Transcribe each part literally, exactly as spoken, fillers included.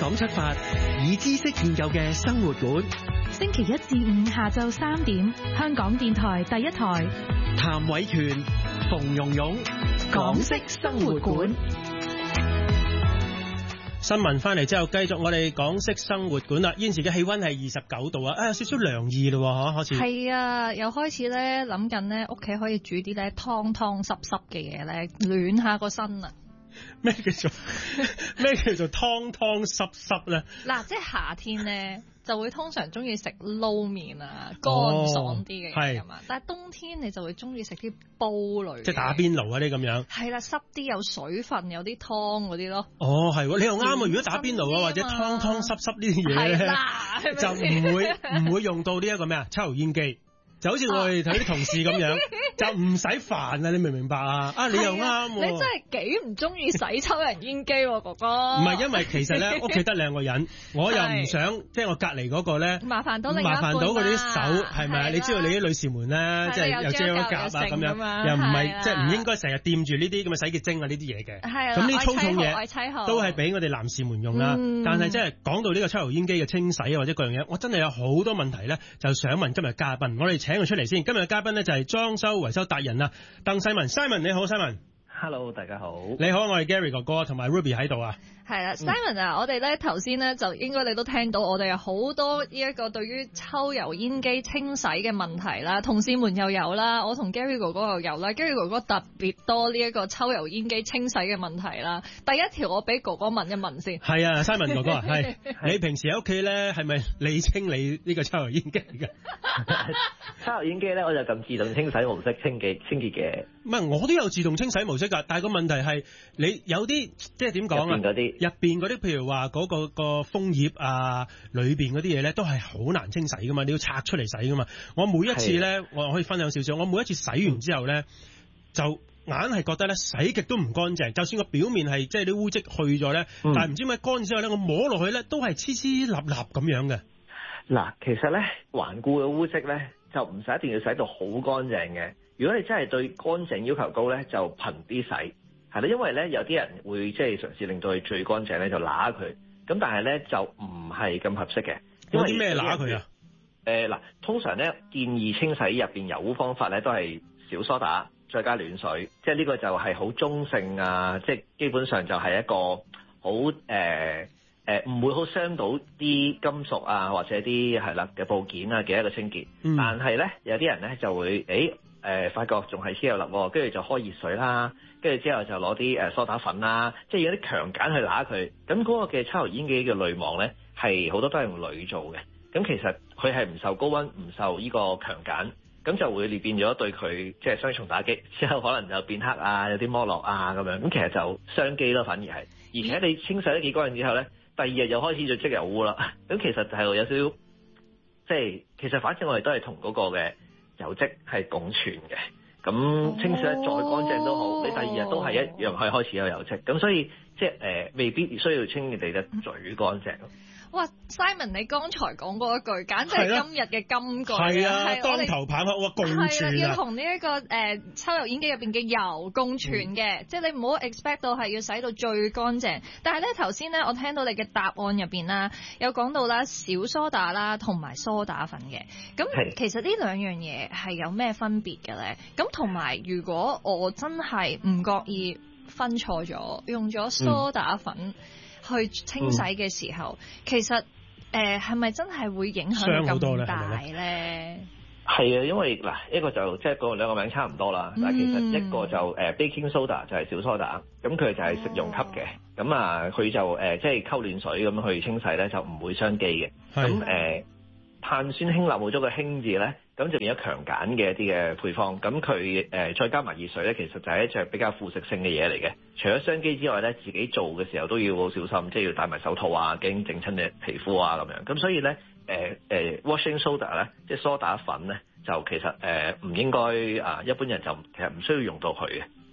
港出發，以知識建構嘅生活館。 星期一至五下晝三點，香港電台第一台。 譚偉權、馮蓉蓉，港式生活館。 新聞翻嚟之後，繼續我哋港式生活館啦。現時嘅氣溫係二十九度啊，啊有少少涼意咯，嗬，開始。係啊，又開始咧諗緊咧，屋企可以煮啲咧湯湯濕濕嘅嘢咧，暖下個身啊！ 咩叫做咩叫做湯湯濕濕咧？ 嗱，即係夏天咧，就會通常中意食撈麵啊，乾爽啲嘅嘢㗎嘛。但係冬天你就會中意食啲煲類，即係打邊爐嗰啲咁樣。係啦，濕啲有水分，有啲湯嗰啲咯。哦，係，你又啱啊！如果打邊爐啊，或者湯湯濕濕呢啲嘢咧，就唔會唔會用到呢一個咩啊抽油煙機。就好似我哋睇啲同事咁樣，就唔使煩啊！你明唔明白啊？啊，你又啱、啊，你真係幾唔中意洗抽油煙機喎、啊，哥哥。唔係，因為其實咧屋企得兩個人，我又唔想即係我隔離嗰個咧麻煩到你麻煩到嗰啲手係咪啊？你知道你啲女士們咧，即係又遮咗夾啊咁樣，又唔係即係唔應該成日掂住呢啲咁嘅洗潔精啊呢啲嘢嘅。係咁呢粗重嘢都係俾我哋男士們用啦。嗯、但係即係講到呢個抽油煙機嘅清洗或者各樣嘢，我真係有好多問題咧，就想問今日嘉賓，我哋。請佢出嚟先。今日嘅嘉賓咧就係裝修維修達人啊，鄧世文。Simon 你好 ，Simon。 Hello， 大家好。 你好，我係 Gary 哥哥，同埋 Ruby 喺度啊。 係啦 ，Simon 啊，嗯、我哋咧頭先咧就應該你都聽到，我哋有好多呢一個對於抽油煙機清洗嘅問題啦，同事們又有啦，我同 Gary 哥哥又有啦 ，Gary 哥哥特別多呢一個抽油煙機清洗嘅問題啦。第一條我俾哥哥問一問先。係啊 ，Simon 哥哥啊，係你平時喺屋企咧係咪你清理呢個抽油煙機㗎？ 抽油煙機咧我就撳自動清洗模式清潔清潔嘅。 唔係，我都有自動清洗模式㗎，但係個問題係你有啲即係點講啊？入邊嗰啲，入邊嗰啲，譬如話嗰個個楓葉啊，裏邊嗰啲嘢咧，都係好難清洗㗎嘛，你要拆出嚟洗㗎嘛。我每一次咧，我可以分享少少，我每一次洗完之後咧，就硬係覺得咧洗極都唔乾淨，就算個表面係即係啲污漬去咗咧，嗯、但係唔知點解乾之後咧，我摸落去咧都係黐黐立立咁樣嘅。嗱， 其實咧頑固嘅污漬咧就唔使一定要洗到好乾淨嘅。如果你真係對乾淨要求高咧，就頻啲洗，係啦，因為咧有啲人會即係嘗試令到佢最乾淨咧，就揦佢，咁但係咧就唔係咁合適嘅。 有啲咩揦佢啊？ 誒嗱、呃，通常咧建議清洗入邊油污方法咧都係少梳打，再加暖水，即係呢個就係好中性啊，即係基本上就係一個好誒誒唔會好傷到啲金屬啊或者啲係啦嘅部件啊嘅一個清潔。嗯、但係咧有啲人咧就會誒。誒誒、呃，發覺仲係黐有粒喎，跟住就開熱水啦，跟住之後就攞啲誒梳打粉啦，即係有啲強鹼去揦佢。咁嗰個嘅抽油煙機嘅濾網咧，係好多都係用鋁做嘅。咁其實佢係唔受高溫，唔受呢個強鹼，咁就會變咗對佢即係雙重打擊，之後可能就變黑啊，有啲剝落啊咁樣。咁其實就傷機咯，反而係。而且你清洗得幾乾淨之後咧，第二日又開始就積油污啦。咁其實就係有少少，即係其實反正我哋都係同嗰個嘅。油漬係共存嘅，咁清洗得再乾淨都好，哦、你第二日都係一樣可以開始有油漬，咁所以即係誒、呃、未必需要清潔地得最乾淨。哇 ，Simon， 你剛才講過一句，簡直係今日嘅金句。係啊，係當頭棒喝，哇，共存啊！ 要同呢一個誒、呃、抽油煙機入邊嘅油共存嘅，嗯、即係你唔好 expect 到係要洗到最乾淨。但係咧頭先咧，我聽到你嘅答案入邊啦，有講到啦少梳打啦，同埋梳打粉嘅。咁其實呢兩樣嘢係有咩分別嘅咧？咁同埋如果我真係唔覺意分錯咗，用咗梳打粉。嗯去清洗嘅時候，嗯、其實誒係咪真係會影響咁大咧？ 係啊，因為嗱一個就即係個兩個名差唔多啦，嗯、但係其實一個就誒、呃、baking soda 就係小蘇打，咁佢就係食用級嘅，咁、哦、啊佢就誒即係溝暖水咁去清洗咧，就唔會傷機嘅。咁誒碳酸氫鈉冇咗個氫字咧。咁就變咗強鹼嘅一啲嘅配方，咁佢誒再加埋熱水咧，其實就係一隻比較腐蝕性嘅嘢嚟嘅。除咗傷機之外咧，自己做嘅時候都要好小心，即係要戴埋手套啊，驚整親你皮膚啊咁樣。咁所以咧，誒、呃、誒、呃、washing soda 咧，即係梳打粉咧，就其實誒唔、呃、應該啊，一般人就其實唔需要用到佢嘅。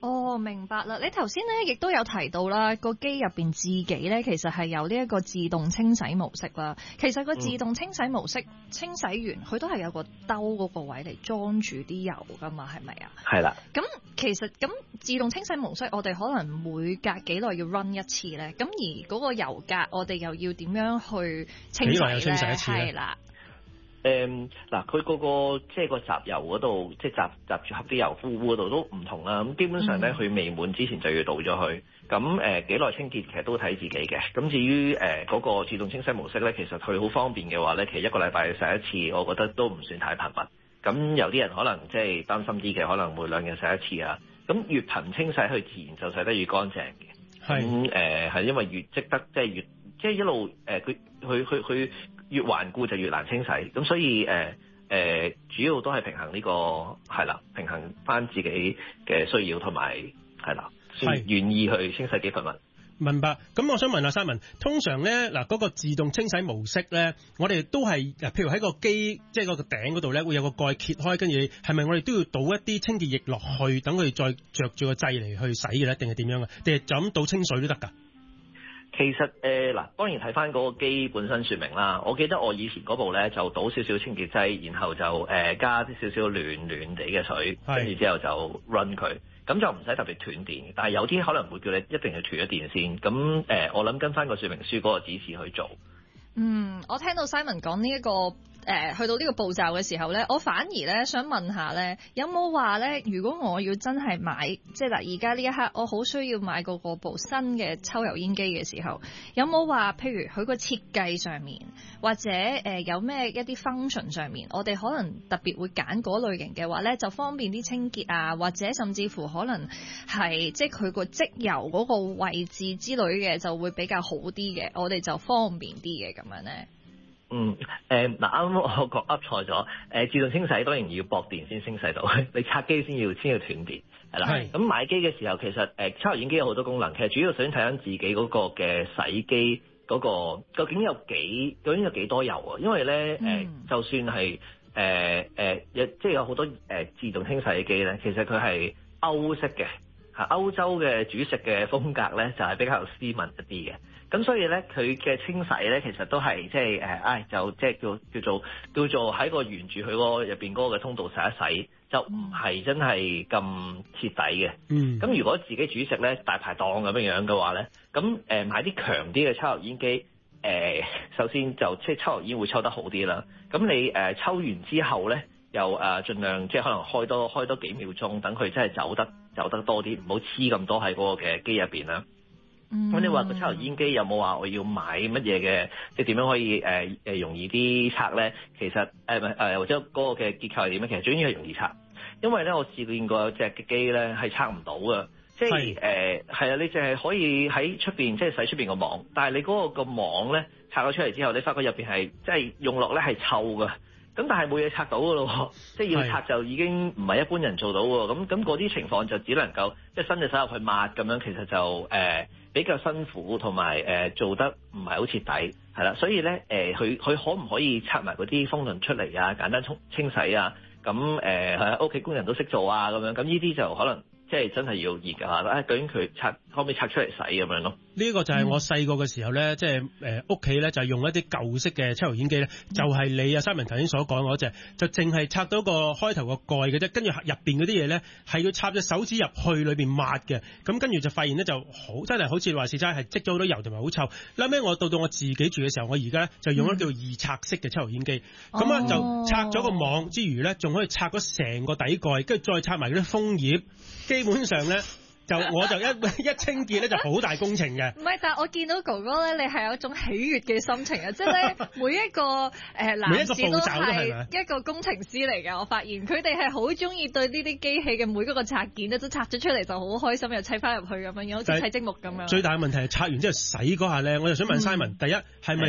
哦，明白啦。你頭先咧亦都有提到啦，個機入邊自己咧其實係有呢一個自動清洗模式啦。其實個自動清洗模式、嗯、清洗完佢都係有個兜嗰個位嚟裝住啲油噶嘛，係咪啊？係啦。咁其實咁自動清洗模式，我哋可能每隔幾耐要 run 一次咧。咁而嗰個油格，我哋又要點樣去清洗咧？幾耐又清洗一次咧？係啦。 誒嗱，佢嗰個即係個集油嗰度，即係集集住合啲油壺壺嗰度都唔同啦。咁基本上咧，佢、嗯、未滿之前就要倒咗佢。咁誒幾耐清潔其實都睇自己嘅。咁至於誒嗰個自動清洗模式咧，其實佢好方便嘅話咧，其實一個禮拜洗一次，我覺得都唔算太頻密。咁有啲人可能即係擔心啲嘅，可能每兩日洗一次啊。咁越頻清洗，佢自然就洗得越乾淨嘅。係。咁誒係因為越積得即係越即係一路誒佢佢佢佢。越頑固就越難清洗，咁所以誒誒、呃呃、主要都係平衡呢、這個係啦，平衡翻自己嘅需要同埋係啦，先願意去清洗幾份物。 明白。咁我想問下 Simon，通常咧嗱嗰個自動清洗模式咧，我哋都係譬如喺個機即係個頂嗰度咧，會有個蓋揭開，跟住係咪我哋都要倒一啲清潔液落去，等佢再着住個掣嚟去洗嘅咧，定係點樣啊？定係就咁倒清水都得㗎？ 其實誒嗱、呃，當然睇翻嗰個機本身說明啦。我記得我以前嗰部咧就倒少少清潔劑，然後就誒、呃、加啲少少暖暖地嘅水，跟住之後就 run 佢，咁就唔使特別斷電。但係有啲可能會叫你一定要斷咗電先。咁誒、呃，我諗跟翻個說明書嗰個指示去做。 嗯，我聽到 Simon 講呢一個誒、呃，去到呢個步驟嘅時候咧，我反而咧想問下咧，有冇話咧，如果我要真係買，即係嗱，而家呢一刻我好需要買個個部新嘅抽油煙機嘅時候，有冇話譬如佢個設計上面，或者誒、呃、有咩一啲 function 上面，我哋可能特別會揀嗰類型嘅話咧，就方便啲清潔啊，或者甚至乎可能係即係佢個積油嗰個位置之類嘅，就會比較好啲嘅，我哋就方便啲嘅咁樣咧。 嗯，誒嗱啱啱我覺噏錯咗，誒、呃、自動清洗當然要駁電先清洗到，你拆機先要先要斷電，係啦。咁買機嘅時候其實誒抽油煙機有好多功能，其實主要首先睇緊自己嗰個嘅洗機嗰、嗰個究竟有幾究竟有幾多油啊？因為咧誒、嗯呃、就算係誒誒即係有好多誒、呃、自動清洗機咧，其實佢係歐式嘅嚇，歐洲嘅主食嘅風格咧就係、是、比較斯文一啲嘅。咁所以咧，佢嘅清洗咧，其實都係即係誒，唉、哎，就即係叫叫做叫做喺個沿住佢嗰個入邊嗰個嘅通道洗一洗，就唔係真係咁徹底嘅。嗯。咁如果自己煮食咧，大排檔咁樣樣嘅話咧，咁誒、呃、買啲強啲嘅抽油煙機，誒、呃、首先就即係抽油煙會抽得好啲啦。咁你誒、呃、抽完之後咧，又誒、呃、盡量即係可能開多開多幾秒鐘，等佢真係走得走得多啲，唔好黐咁多喺嗰個嘅機入邊啦。咁、嗯、你話個抽油煙機有冇話我要買乜嘢嘅？即係點樣可以誒誒、呃、容易啲拆咧？其實誒誒、呃、或者嗰個嘅結構係點咧？其實最緊要係容易拆，因為咧我試過見過有隻嘅機咧係拆唔到嘅，即係誒係啊！你淨係可以喺出邊即係洗出邊個網，但係你嗰個個網咧拆咗出嚟之後，你發覺入邊係即係用落咧係臭㗎。咁但係冇嘢拆到㗎咯，即係要拆就已經唔係一般人做到喎。咁咁嗰啲情況就只能夠即係伸隻手入去抹咁樣，其實就誒、呃、比較辛苦，同埋誒做得唔係好徹底，係啦。所以咧誒，佢、呃、佢可唔可以拆埋嗰啲風輪出嚟啊？簡單沖清洗啊？咁誒係屋企工人都識做啊？咁樣咁呢啲就可能即係真係要熱下啦。究竟佢拆可唔可以拆出嚟洗咁樣咯？ 呢、這個就係我細個嘅時候咧，即係誒屋企咧就係用一啲舊式嘅抽油煙機咧，就係、是、你啊 Simon 頭先所講嗰隻，就淨係拆到個開頭個蓋嘅啫，跟住入邊嗰啲嘢咧係要插隻手指入去裏邊抹嘅，咁跟住就發現咧就好真係好似話事齋係積咗好多油同埋好臭。後尾我到到我自己住嘅時候，我而家咧就用咗叫二拆式嘅抽油煙機，咁、嗯、啊就拆咗個網之餘咧，仲可以拆咗成個底蓋，跟住再拆埋嗰啲楓葉，基本上咧。就我就一一清潔咧就好大工程嘅。唔係，但係我見到哥哥咧，你係有一種喜悅嘅心情啊！即係咧，每一個誒、呃、男士都係一個工程師嚟嘅。我發現佢哋係好中意對呢啲機器嘅每一個拆件咧，都拆咗出嚟就好開心，又砌翻入去咁樣，好似砌積木咁樣。最大嘅問題係拆完之後洗嗰下咧，我就想問 Simon，、嗯、第一係咪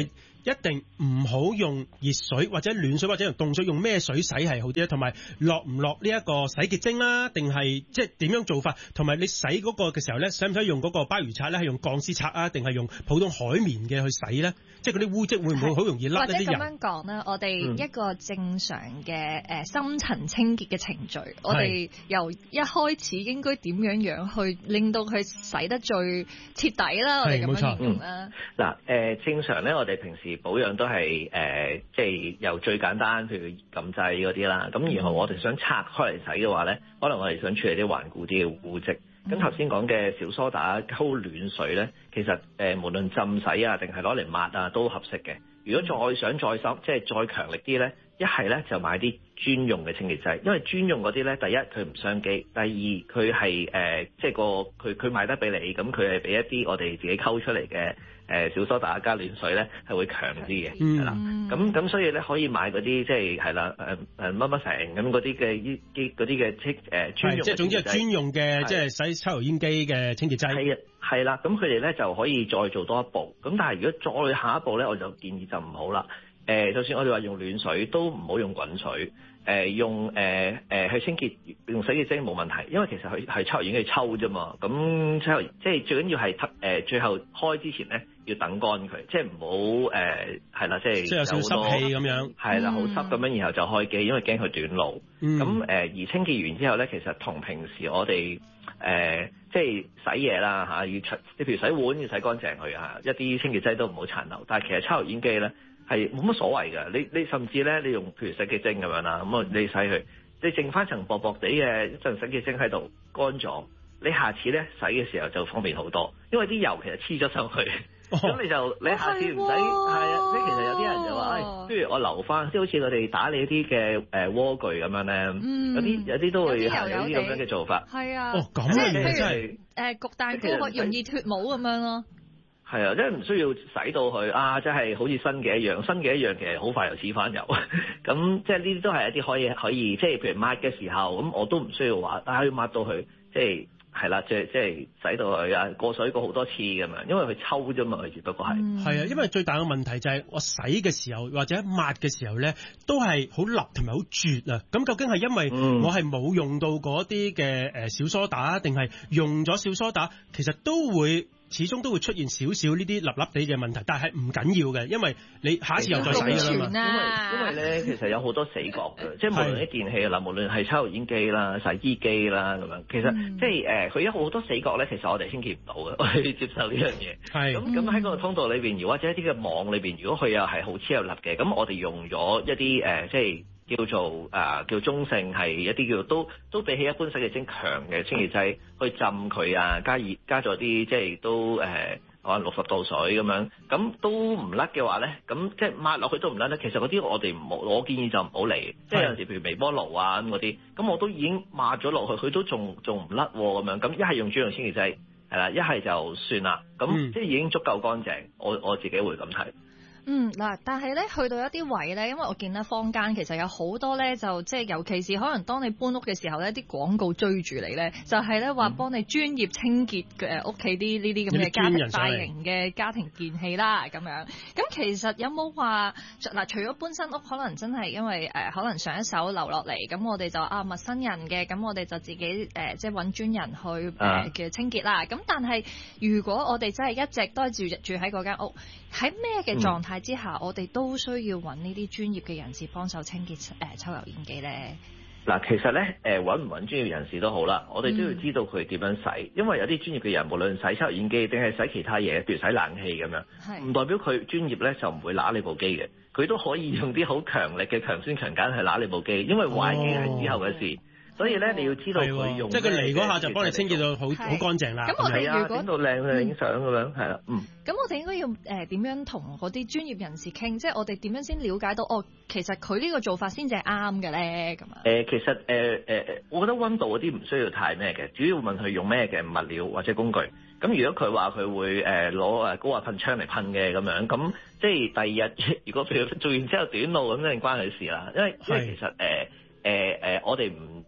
一定唔好用熱水或者暖水或者用凍水，用咩水洗係好啲咧？同埋落唔落呢一個洗潔精啦，定係即係點樣做法？同埋你洗嗰個嘅時候咧，使唔使用嗰個鮑魚刷咧？係用鋼絲刷啊，定係用普通海綿嘅去洗咧？即係嗰啲污漬會唔會好容易甩一啲油？ 或者咁樣講咧，我哋一個正常嘅誒深層清潔嘅程序，嗯、我哋由一開始應該點樣樣去令到佢洗得最徹底啦？我哋咁樣形容啦。 嗱、嗯，誒、呃、正常咧，我哋平時保養都係誒、呃，即係由最簡單，譬如撳掣嗰啲啦。咁然後我哋想拆開嚟洗嘅話咧，可能我哋想處理啲頑固啲嘅污漬。咁頭先講嘅小梳打溝暖水咧，其實誒、呃、無論浸洗啊，定係攞嚟抹啊，都合適嘅。如果再想再深，即係再強力啲咧，一係咧就買啲專用嘅清潔劑，因為專用嗰啲咧，第一佢唔傷機，第二佢係誒即係個佢佢賣得俾你，咁佢係俾一啲我哋自己溝出嚟嘅誒小梳打加暖水咧，係會強啲嘅，係啦、嗯。咁咁所以咧可以買嗰啲即係係啦誒誒乜乜成咁嗰啲嘅依啲嗰啲嘅清誒專用， 即係總之係專用嘅即係洗抽油煙機嘅清潔劑。係啊，係啦，咁佢哋咧就可以再做多一步。咁但係如果再下一步咧，我就建議就唔好啦。誒、呃，就算我哋話用暖水都唔好用滾水。誒、呃，用誒誒、呃呃、去清潔用洗潔精冇問題，因為其實佢係抽油煙機抽啫嘛。咁抽油即係最緊要係誒最後開之前咧要等乾佢，即係唔好誒係啦，即係即係有少少濕氣咁樣。係啦，好濕咁樣，然後就開機，因為驚佢短路。咁誒、嗯呃、而清潔完之後咧，其實同平時我哋誒、呃、即係洗嘢啦嚇，要出你譬如洗碗要洗乾淨佢嚇，一啲清潔劑都唔好殘留。但係其實抽油煙機咧係冇乜所謂㗎，你你甚至咧你用譬如洗潔精咁樣啦，咁啊你洗佢，你剩翻層薄薄地嘅一陣洗潔精喺度乾咗，你下次咧洗嘅時候就方便好多，因為啲油其實黐咗上去，咁、哦、你就你下次唔使係啊，即係其實有啲人就話，誒、哎，不如我留翻，即係好似我哋打理啲嘅誒鍋具咁樣咧、嗯，有啲有啲都會係有啲咁樣嘅做法， 係啊， 哦咁嘅嘢真係誒焗蛋糕容易脫模咁樣咯。 係啊，即係唔需要洗到佢啊！即係好似新嘅一樣，新嘅一樣其實好快又黐翻油。咁即係呢啲都係一啲可以可以，即係譬如抹嘅時候，咁我都唔需要話啊要抹到佢，即係係啦，即係即係洗到佢啊過水過好多次咁樣，因為佢抽啫嘛，佢只不過係。係啊，因為最大嘅問題就係我洗嘅時候或者抹嘅時候咧，都係好立同埋好絕啊！咁究竟係因為我係冇用到嗰啲嘅誒小梳打，定係用咗小梳打，其實都會。始終都會出現少少呢啲粒粒地嘅問題，但係唔緊要嘅，因為你下一次又再洗㗎啦嘛。 因為因為咧，其實有好多死角嘅，即係無論啲電器啦，無論係抽油煙機啦、洗衣機啦咁樣，其實、嗯、即係誒，佢有好多死角咧，其實我哋清潔唔到嘅，我哋接受呢樣嘢。係咁咁喺個通道裏邊，如或者一啲嘅網裏邊，如果佢又係好黐又立嘅，咁我哋用咗一啲誒、呃，即係。叫做誒、呃、叫中性係一啲叫都都比起一般洗潔精強嘅清潔劑去浸佢啊，加熱加咗啲即係都誒可能六十度水咁樣，咁都唔甩嘅話咧，咁即係抹落去都唔甩咧。其實嗰啲我哋唔好，我建議就唔好嚟。即係有陣時譬如微波爐啊咁嗰啲，咁我都已經抹咗落去，佢都仲仲唔甩咁樣。咁一係用專用清潔劑係啦，一係就算啦。咁、嗯、即係已經足夠乾淨。我我自己會咁睇。 嗯嗱，但係咧去到一啲位咧，因為我見咧坊間其實有好多咧，就即係尤其是可能當你搬屋嘅時候咧，啲廣告追住你咧，就係咧話幫你專業清潔嘅屋企啲呢啲咁嘅家庭大型嘅家庭電器啦咁樣。咁其實有冇話嗱？除咗搬新屋，可能真係因為誒、呃、可能上一手留落嚟，咁我哋就啊陌生人嘅，咁我哋就自己誒、呃、即係揾專人去誒嘅、呃、清潔啦。咁但係如果我哋真係一直都係住住喺嗰間屋，喺咩嘅狀態之下，嗯、我哋都需要揾呢啲專業嘅人士幫手清潔誒、呃、抽油煙機咧。 嗱，其實咧誒揾唔揾專業人士都好啦，我哋都要知道佢點樣洗、嗯，因為有啲專業嘅人無論洗抽油煙機定係洗其他嘢，譬如洗冷氣咁樣，唔代表佢專業咧就唔會揦你部機嘅，佢都可以用啲好強力嘅強酸強鹼去揦你部機，因為壞機係之後嘅事。哦。所以咧，你要知道佢用，即係佢嚟嗰下就幫你清潔到好好乾淨啦。咁我哋如果整到靚嘅影相咁樣，係啦，嗯。 咁我哋應該要誒點樣同嗰啲專業人士傾？即係我哋點樣先了解到哦，其實佢呢個做法先至係啱嘅咧？咁啊？ 誒，其實誒誒誒，我覺得溫度嗰啲唔需要太咩嘅，主要問佢用咩嘅物料或者工具。咁如果佢話佢會誒攞誒高壓噴槍嚟噴嘅咁樣，咁即係第二日如果譬如做完之後短路咁，一定關佢事啦。因為因為其實誒。誒、呃、誒、呃，我哋唔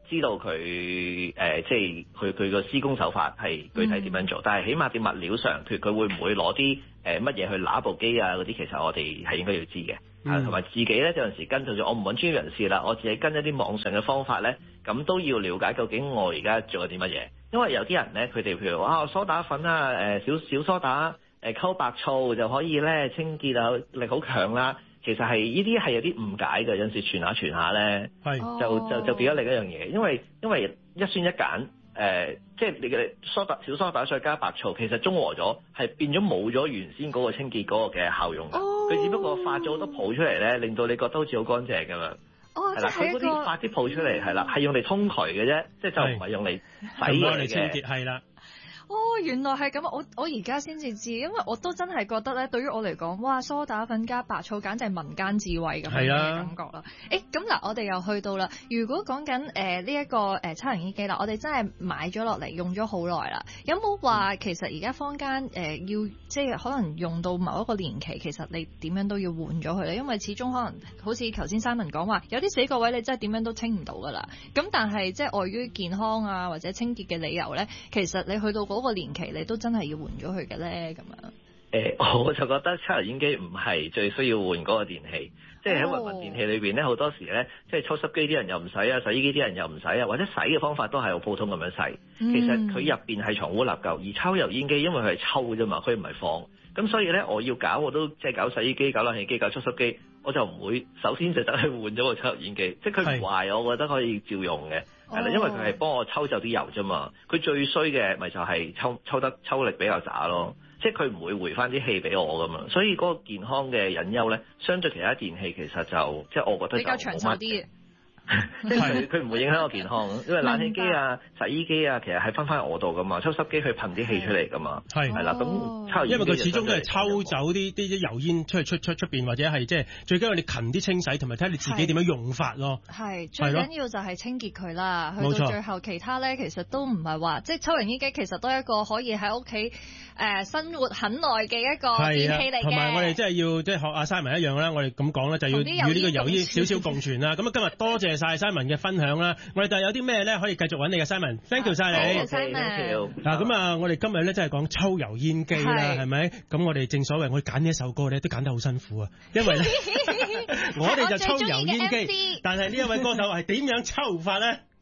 知道佢誒、呃、即係佢佢個施工手法係具體點樣做，嗯、但係起碼啲物料上，譬如佢會唔會攞啲誒乜嘢去揦部機啊嗰啲，其實我哋係應該要知嘅。啊，同埋自己咧有陣時跟進咗，我唔揾專業人士啦，我自己跟一啲網上嘅方法咧，咁都要了解究竟我而家做緊啲乜嘢。因為有啲人咧，佢哋譬如話啊，梳打粉啊，誒小小梳打誒溝白醋就可以咧清潔啊，力好強啦。其實係呢啲係有啲誤解嘅，有陣時傳下傳下咧，係就就就變咗另一樣嘢。因為因為一酸一鹼，誒、呃、即係你嘅梳打小梳打再加白醋，其實中和咗係變咗冇咗原先嗰個清潔嗰個嘅效用。佢、哦、只不過發咗好多泡出嚟咧，令到你覺得好似好乾淨咁樣。哦，係啦，佢嗰啲發啲泡出嚟係啦，係用嚟通渠嘅啫，即係就唔係用嚟洗嘢嚟清潔係啦。 哦，原來係咁，我我而家先至知，因為我都真係覺得咧，對於我嚟講，哇，梳打粉加白醋，簡直係民間智慧咁樣嘅感覺啦。誒、啊，咁嗱，我哋又去到啦。如果講緊誒呢一個誒抽油煙機啦，我哋真係買咗落嚟用咗好耐啦。有冇話其實而家坊間誒、呃、要即係可能用到某一個年期，其實你點樣都要換咗佢咧？因為始終可能好似頭先Simon講話，有啲死角位你真係點樣都清唔到噶啦。咁但係即係礙於健康啊或者清潔嘅理由咧，其實你去到嗰個年期你都真係要換咗佢嘅咧，咁樣。 誒、呃，我就覺得抽油煙機唔係最需要換嗰個電器，即係喺雲雲電器裏邊咧，好多時咧，即係抽濕機啲人又唔使啊，洗衣機啲人又唔使啊，或者洗嘅方法都係好普通咁樣洗。嗯、其實佢入邊係藏污納垢，而抽油煙機因為佢係抽啫嘛，佢唔係放，咁所以咧我要搞我都即係搞洗衣機、搞冷氣機、搞抽濕機，我就唔會首先就走去換咗個抽油煙機，即係佢唔壞，我覺得可以照用嘅。係啦，因為佢係幫我抽走啲油啫嘛。佢最衰嘅咪就係抽抽得抽力比較渣咯，即係佢唔會回翻啲氣俾我噶嘛。所以嗰個健康嘅隱憂咧，相對其他電器其實就即係我覺得就比較長壽啲嘅。即係佢佢唔會影響我健康，因為冷氣機啊、洗衣機啊，其實係分翻我度噶嘛，抽濕機去噴啲氣出嚟噶嘛，係係啦，咁抽因為佢始終都係抽走啲啲啲油煙出去出出出邊，或者係即係最緊要你勤啲清洗，同埋睇下你自己點樣用法咯。係最緊要就係清潔佢啦，去到最後其他咧，其實都唔係話即係抽油煙機，其實都係一個可以喺屋企誒生活很耐嘅一個電器嚟嘅。 同埋我哋即係要即係學阿 Simon 一樣啦，我哋咁講咧就要與呢個油煙少少共存啦。咁啊今日多謝晒 Simon 嘅分享啦，我哋就有啲咩咧可以繼續揾你嘅 Simon，thank you 晒你。 Simon。 嗱咁啊，我哋今日咧真係講抽油煙機啦，係咪？咁我哋正所謂我揀呢一首歌咧都揀得好辛苦啊，因為咧我哋就抽油煙機，但係呢一位歌手係點樣抽法咧？